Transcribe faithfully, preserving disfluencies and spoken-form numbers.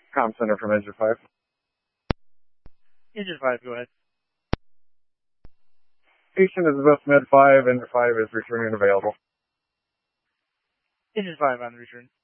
Comm Center from Engine five. Engine five, go ahead. Station is West Med five, Engine five is returning and available. Engine five on the return.